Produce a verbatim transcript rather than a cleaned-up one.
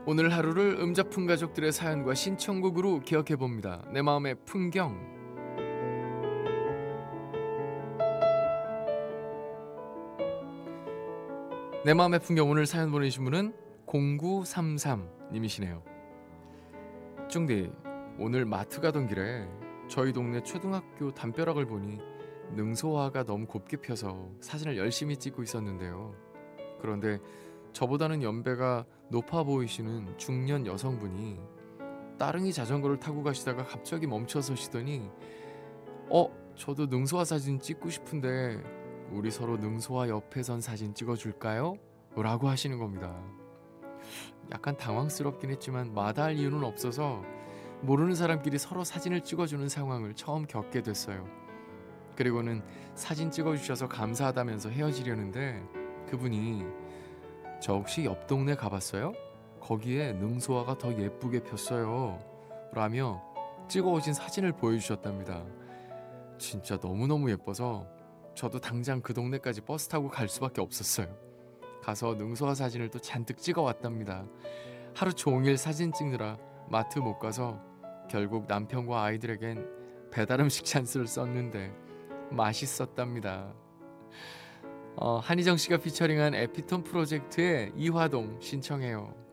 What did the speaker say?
오늘 하루를 음자풍 가족들의 사연과 신청곡으로 기억해봅니다. 내 마음의 풍경. 내 마음의 풍경, 오늘 사연 보내신 분은 공구삼삼 님이시네요. 쭝디, 오늘 마트 가던 길에 저희 동네 초등학교 담벼락을 보니 능소화가 너무 곱게 펴서 사진을 열심히 찍고 있었는데요. 그런데 저보다는 연배가 높아 보이시는 중년 여성분이 따릉이 자전거를 타고 가시다가 갑자기 멈춰 서시더니 어? 저도 능소화 사진 찍고 싶은데 우리 서로 능소화 옆에 선 사진 찍어줄까요? 라고 하시는 겁니다. 약간 당황스럽긴 했지만 마다할 이유는 없어서 모르는 사람끼리 서로 사진을 찍어주는 상황을 처음 겪게 됐어요. 그리고는 사진 찍어주셔서 감사하다면서 헤어지려는데 그분이 저 혹시 옆 동네 가봤어요? 거기에 능소화가 더 예쁘게 폈어요 라며 찍어오신 사진을 보여주셨답니다. 진짜 너무너무 예뻐서 저도 당장 그 동네까지 버스 타고 갈 수밖에 없었어요. 가서 능소화 사진을 또 잔뜩 찍어왔답니다. 하루 종일 사진 찍느라 마트 못 가서 결국 남편과 아이들에겐 배달음식 찬스를 썼는데 맛있었답니다. 어, 한희정 씨가 피처링한 에피톤 프로젝트의 이화동 신청해요.